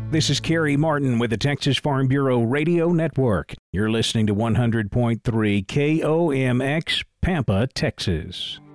This is Kerry Martin with the Texas Farm Bureau Radio Network. You're listening to 100.3 KOMX, Pampa, Texas.